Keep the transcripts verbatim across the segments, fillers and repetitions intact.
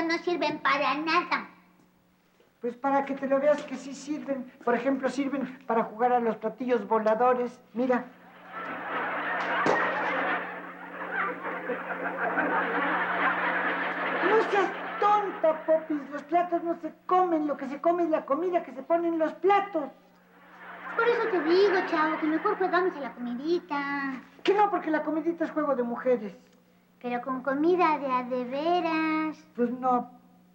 no sirven para nada. Pues para que te lo veas que sí sirven. Por ejemplo, sirven para jugar a los platillos voladores. Mira. No seas tonta, Popis. Los platos no se comen. Lo que se come es la comida que se pone en los platos. Por eso te digo, chavo, que mejor jugamos a la comidita. Que no, porque la comidita es juego de mujeres. Pero con comida de a de veras. Pues no.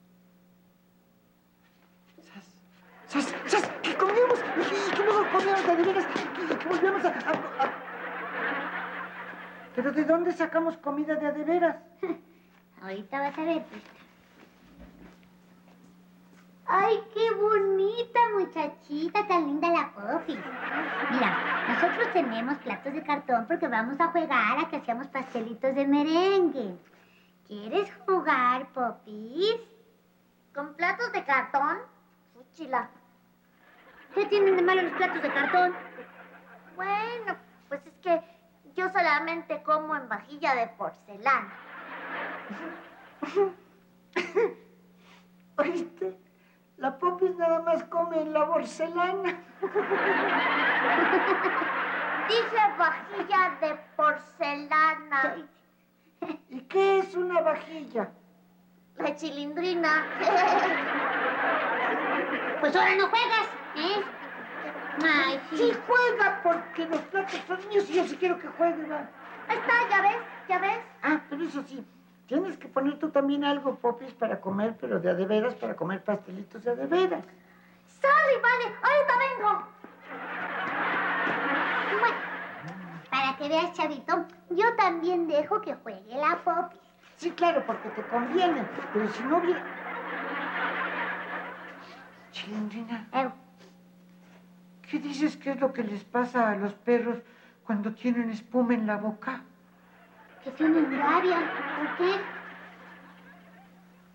¡Sas! ¡Sas! ¡Sas! ¡Que comíamos! Y que luego comíamos de a de veras. Y que volvíamos a, a, a... ¿Pero de dónde sacamos comida de a de veras? Ahorita vas a ver, pues. ¡Ay, qué bonita muchachita! Tan linda la Popis. Mira, nosotros tenemos platos de cartón porque vamos a jugar a que hacíamos pastelitos de merengue. ¿Quieres jugar, Popis? ¿Con platos de cartón? Fúchila. ¿Qué tienen de malo los platos de cartón? Bueno, pues es que yo solamente como en vajilla de porcelana. ¿Oíste? La Popis nada más come en la porcelana. Dije vajilla de porcelana. ¿Y qué es una vajilla? La chilindrina. Pues ahora no juegas, ¿eh? Ay, sí. Sí juega, porque los platos son míos y yo sí quiero que juegue, ¿va? Ahí está, ya ves, ya ves. Ah, pero eso sí, tienes que poner tú también algo, Popis, para comer, pero de a de veras, para comer pastelitos de a de veras. Sale, vale, ahorita vengo. Bueno, para que veas, chavito, yo también dejo que juegue la Popis. Sí, claro, porque te conviene, pero si no hubiera... Chilindrina, Eh, ¿qué dices que es lo que les pasa a los perros cuando tienen espuma en la boca? que tienen rabia. ¿Por qué?